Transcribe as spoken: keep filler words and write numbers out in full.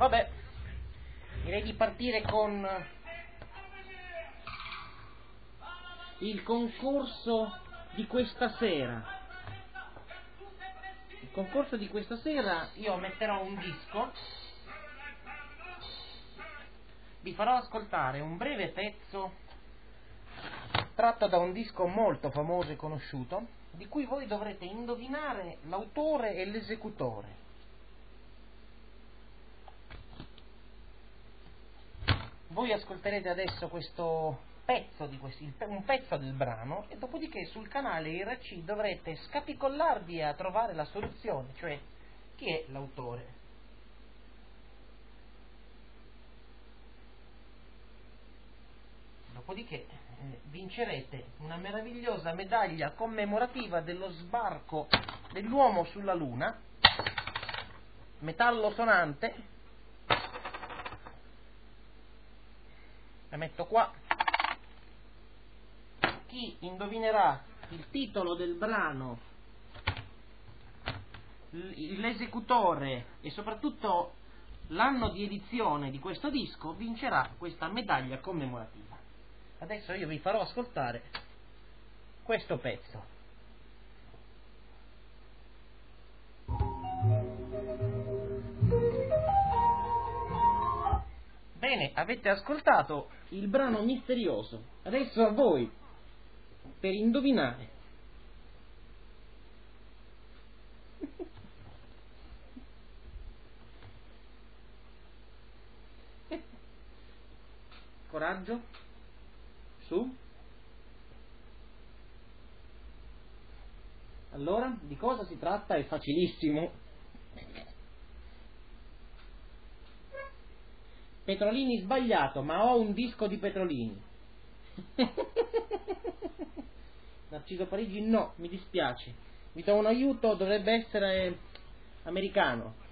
Vabbè, direi di partire con il concorso di questa sera. Il concorso di questa sera, io metterò un disco, vi farò ascoltare un breve pezzo tratto da un disco molto famoso e conosciuto, di cui voi dovrete indovinare l'autore e l'esecutore. Voi ascolterete adesso questo pezzo di questi, un pezzo del brano, e dopodiché sul canale I R C dovrete scapicollarvi a trovare la soluzione, cioè chi è l'autore. Dopodiché eh, vincerete una meravigliosa medaglia commemorativa dello sbarco dell'uomo sulla Luna, metallo sonante, la metto qua. Chi indovinerà il titolo del brano, l'esecutore e soprattutto l'anno di edizione di questo disco vincerà questa medaglia commemorativa. Adesso io vi farò ascoltare questo pezzo. Bene, avete ascoltato il brano misterioso. Adesso a voi, per indovinare. Coraggio. Su. Allora, di cosa si tratta? È facilissimo. Petrolini sbagliato, ma ho un disco di Petrolini. Narciso Parigi no, mi dispiace. Vi do un aiuto, dovrebbe essere americano.